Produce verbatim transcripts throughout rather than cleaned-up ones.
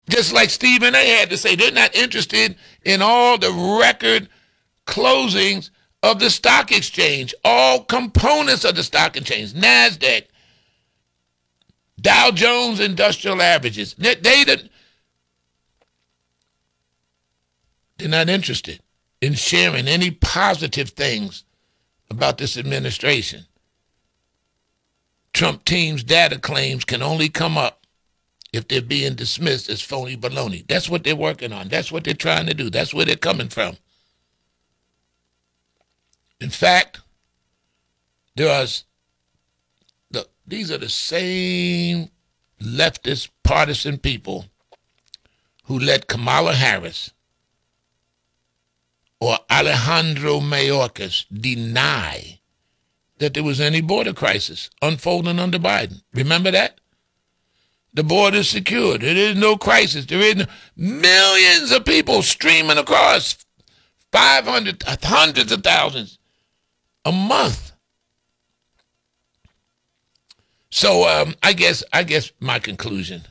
Just like Stephen A. had to say, they're not interested in all the record closings of the stock exchange, all components of the stock exchange, NASDAQ, Dow Jones Industrial Averages. They, they, they're not interested in sharing any positive things about this administration. Trump team's data claims can only come up if they're being dismissed as phony baloney. That's what they're working on. That's what they're trying to do. That's where they're coming from. In fact, there are, look, these are the same leftist partisan people who let Kamala Harris or Alejandro Mayorkas deny that there was any border crisis unfolding under Biden. Remember that? The border is secure. There is no crisis. There is no, millions of people streaming across, five hundred, hundreds of thousands a month. So um, I guess I guess my conclusion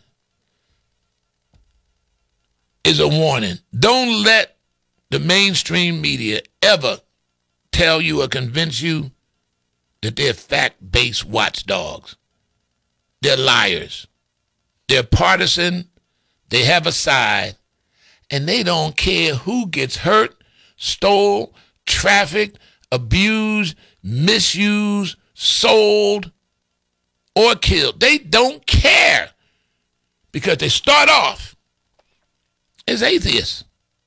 is a warning. Don't let the mainstream media ever tell you or convince you that they're fact-based watchdogs. They're liars. They're partisan. They have a side. And they don't care who gets hurt, stole, trafficked, abused, misused, sold, or killed. They don't care because they start off as atheists.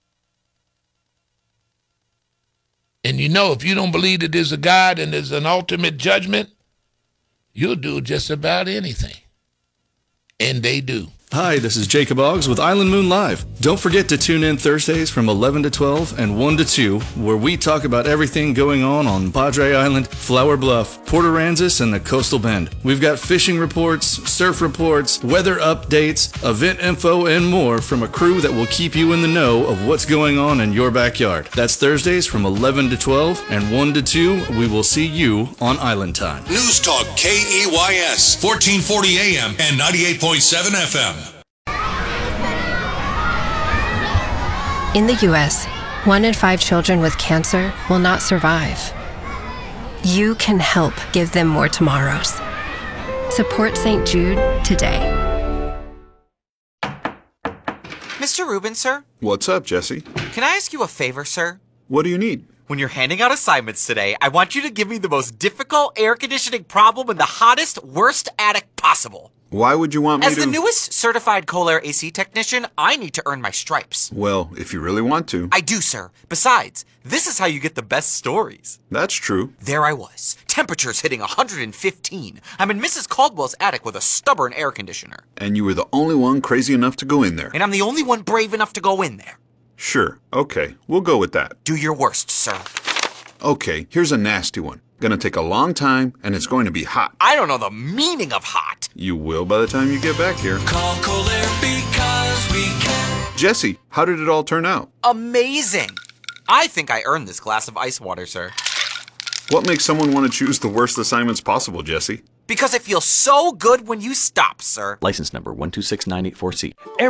And you know, if you don't believe that there's a God and there's an ultimate judgment, you'll do just about anything. And they do. Hi, this is Jacob Oggs with Island Moon Live. Don't forget to tune in Thursdays from eleven to twelve and one to two, where we talk about everything going on on Padre Island, Flower Bluff, Port Aransas, and the Coastal Bend. We've got fishing reports, surf reports, weather updates, event info, and more from a crew that will keep you in the know of what's going on in your backyard. That's Thursdays from eleven to twelve and one to two. We will see you on Island Time. News Talk K E Y S, fourteen forty A M and ninety-eight point seven F M. In the U S, one in five children with cancer will not survive. You can help give them more tomorrows. Support Saint Jude today. Mister Rubin, sir? What's up, Jesse? Can I ask you a favor, sir? What do you need? When you're handing out assignments today, I want you to give me the most difficult air conditioning problem in the hottest, worst attic possible. Why would you want me As to... As the newest certified Kohler A C technician, I need to earn my stripes. Well, if you really want to. I do, sir. Besides, this is how you get the best stories. That's true. There I was. Temperatures hitting one hundred fifteen. I'm in Missus Caldwell's attic with a stubborn air conditioner. And you were the only one crazy enough to go in there. And I'm the only one brave enough to go in there. Sure. Okay. We'll go with that. Do your worst, sir. Okay. Here's a nasty one. Gonna take a long time, and it's going to be hot. I don't know the meaning of hot. You will by the time you get back here. Call Kohler because we can. Jesse, how did it all turn out? Amazing. I think I earned this glass of ice water, sir. What makes someone want to choose the worst assignments possible, Jesse? Because it feels so good when you stop, sir. License number one two six nine eight four C.